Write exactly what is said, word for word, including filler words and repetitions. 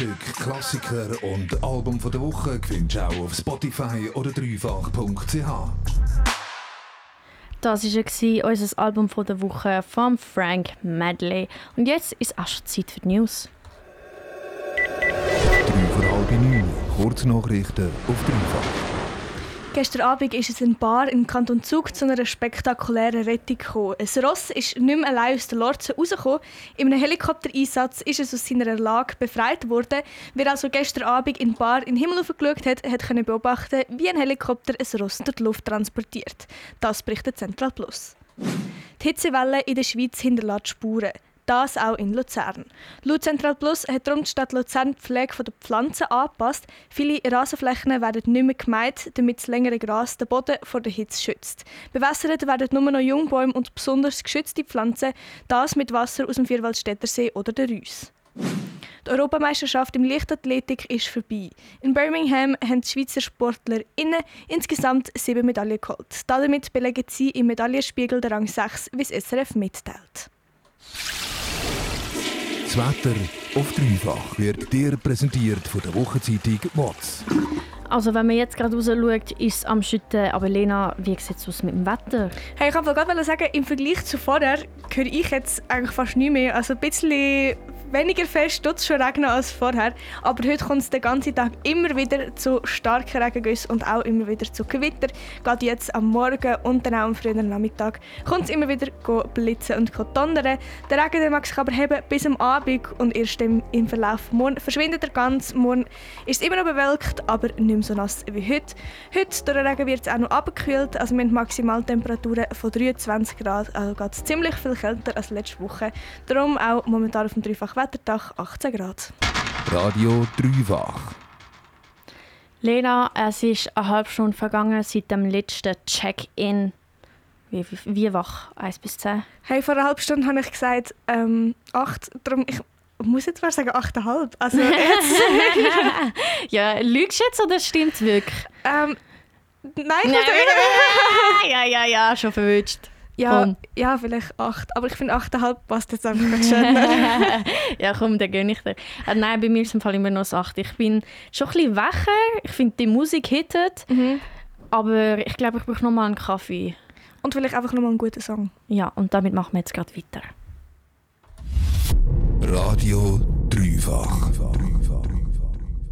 Stück, Klassiker und Album von der Woche findest du auch auf Spotify oder dreifach punkt c h. Das war unser Album von der Woche von Frank Medley. Und jetzt ist auch schon Zeit für die News. Drei vor halb neun, Kurznachrichten auf dreifach. Gestern Abend ist es in Bar im Kanton Zug zu einer spektakulären Rettung gekommen. Ein Ross ist nicht mehr allein aus der Lorze rausgekommen. In einem Helikoptereinsatz ist es aus seiner Lage befreit worden. Wer also gestern Abend in Bar in den Himmel geschaut hat, hat können beobachten, wie ein Helikopter ein Ross durch die Luft transportiert. Das berichtet Central Plus. Die Hitzewelle in der Schweiz hinterlässt Spuren. Das auch in Luzern. Laut Central Plus hat darum die Stadt Luzern die Pflege der Pflanzen angepasst. Viele Rasenflächen werden nicht mehr gemäht, damit das längere Gras den Boden vor der Hitze schützt. Bewässert werden nur noch Jungbäume und besonders geschützte Pflanzen, das mit Wasser aus dem Vierwaldstättersee oder der Reuss. Die Europameisterschaft im Leichtathletik ist vorbei. In Birmingham haben die Schweizer SportlerInnen insgesamt sieben Medaillen geholt. Damit belegen sie im Medaillenspiegel den Rang sechs, wie es S R F mitteilt. Das Wetter auf dreifach wird dir präsentiert von der Wochenzeitung «Watz». Also wenn man jetzt gerade raus schaut, ist es am Schütten. Aber Lena, wie sieht es aus mit dem Wetter? Hey, ich wollte gerade sagen, im Vergleich zu vorher höre ich jetzt eigentlich fast nicht mehr. Also ein bisschen weniger fest tut es schon regnen als vorher. Aber heute kommt es den ganzen Tag immer wieder zu starken Regengüssen und auch immer wieder zu Gewitter. Gerade jetzt am Morgen und dann auch am frühen Nachmittag kommt es immer wieder blitzen und donnern. Der Regen mag sich aber heben bis am Abend und erst im, im Verlauf morgen verschwindet er ganz. Morgen ist es immer noch bewölkt, aber nicht mehr so nass wie heute. Heute durch den Regen wird es auch noch abgekühlt. Also wir haben Maximaltemperaturen von dreiundzwanzig Grad. Also geht es ziemlich viel kälter als letzte Woche. Darum auch momentan auf dem dreifach Wetterdach achtzehn Grad. Radio dreifach. Lena, es ist eine halbe Stunde vergangen seit dem letzten Check-in. Wie, wie, wie wach? eins bis zehn? Hey, vor einer halben Stunde habe ich gesagt ähm, acht. Darum, ich muss jetzt mal sagen acht Komma fünf. Also jetzt. Ja, lügst du jetzt oder stimmt es wirklich? Ähm, nein, ich Nein, ja, ja, ja, schon verwünscht. Ja, ja, vielleicht acht. Aber ich finde acht Komma fünf passt jetzt einfach nicht schöner. Ja, komm, dann gönne ich dir. Äh, nein, bei mir ist es im Fall immer noch das acht. Ich bin schon ein bisschen wacher. Ich finde, die Musik hittet. Mhm. Aber ich glaube, ich brauche noch mal einen Kaffee. Und vielleicht einfach noch mal einen guten Song. Ja, und damit machen wir jetzt gerade weiter. Radio dreifach.